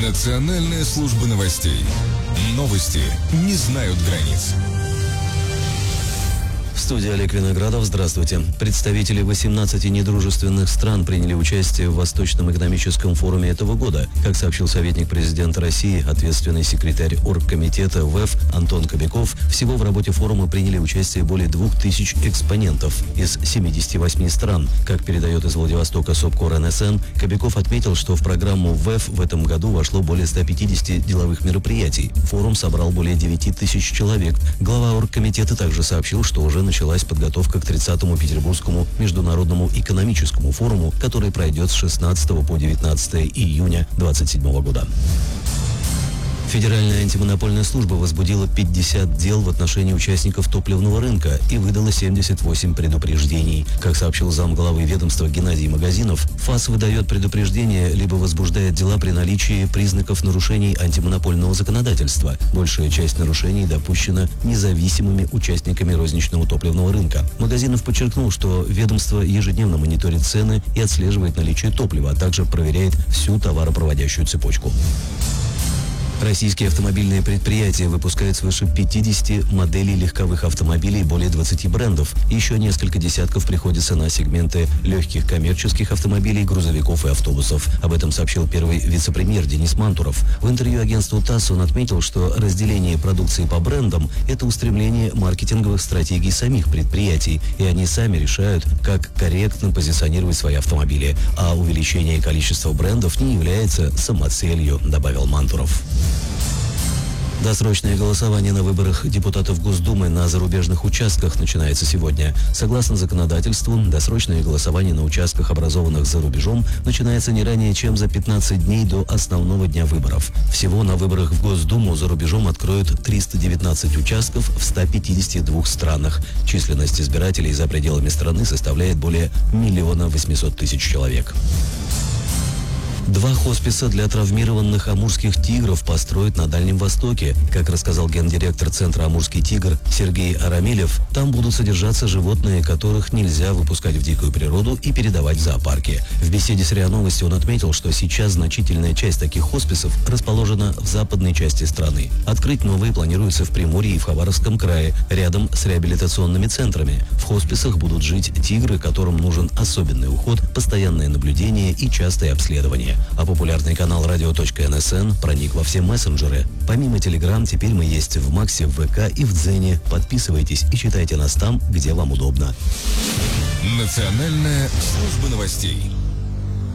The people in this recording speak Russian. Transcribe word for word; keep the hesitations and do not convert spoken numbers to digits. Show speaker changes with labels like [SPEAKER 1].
[SPEAKER 1] Национальная служба новостей. Новости не знают границ.
[SPEAKER 2] В студии Олег Виноградов. Здравствуйте. Представители восемнадцати недружественных стран приняли участие в Восточном экономическом форуме этого года. Как сообщил советник президента России, ответственный секретарь Оргкомитета ВЭФ Антон Кобяков, всего в работе форума приняли участие более двух тысяч экспонентов из семидесяти восьми стран. Как передает из Владивостока Собкор эн эс эн, Кобяков отметил, что в программу ВЭФ в этом году вошло более ста пятидесяти деловых мероприятий. Форум собрал более девяти тысяч человек. Глава Оргкомитета также сообщил, что уже началась подготовка к тридцатому Петербургскому международному экономическому форуму, который пройдет с шестнадцатого по девятнадцатое июня две тысячи двадцать седьмого года. Федеральная антимонопольная служба возбудила пятьдесят дел в отношении участников топливного рынка и выдала семьдесят восемь предупреждений. Как сообщил замглавы ведомства Геннадий Магазинов, ФАС выдает предупреждения либо возбуждает дела при наличии признаков нарушений антимонопольного законодательства. Большая часть нарушений допущена независимыми участниками розничного топливного рынка. Магазинов подчеркнул, что ведомство ежедневно мониторит цены и отслеживает наличие топлива, а также проверяет всю товаропроводящую цепочку. Российские автомобильные предприятия выпускают свыше пятидесяти моделей легковых автомобилей, более двадцати брендов. Еще несколько десятков приходится на сегменты легких коммерческих автомобилей, грузовиков и автобусов. Об этом сообщил первый вице-премьер Денис Мантуров. В интервью агентству ТАСС он отметил, что разделение продукции по брендам – это устремление маркетинговых стратегий самих предприятий, и они сами решают, как корректно позиционировать свои автомобили. А увеличение количества брендов не является самоцелью, добавил Мантуров. Досрочное голосование на выборах депутатов Госдумы на зарубежных участках начинается сегодня. Согласно законодательству, досрочное голосование на участках, образованных за рубежом, начинается не ранее, чем за пятнадцать дней до основного дня выборов. Всего на выборах в Госдуму за рубежом откроют триста девятнадцать участков в ста пятидесяти двух странах. Численность избирателей за пределами страны составляет более миллиона восьмисот тысяч человек. Два хосписа для травмированных амурских тигров построят на Дальнем Востоке. Как рассказал гендиректор Центра «Амурский тигр» Сергей Арамилев, там будут содержаться животные, которых нельзя выпускать в дикую природу и передавать в зоопарки. В беседе с РИА Новости он отметил, что сейчас значительная часть таких хосписов расположена в западной части страны. Открыть новые планируется в Приморье и в Хабаровском крае, рядом с реабилитационными центрами. В хосписах будут жить тигры, которым нужен особенный уход, постоянное наблюдение и частое обследование. А популярный канал радио точка эн эс эн проник во все мессенджеры. Помимо Телеграм, теперь мы есть в Максе, в ВК и в Дзене. Подписывайтесь и читайте нас там, где вам удобно.
[SPEAKER 1] Национальная служба новостей.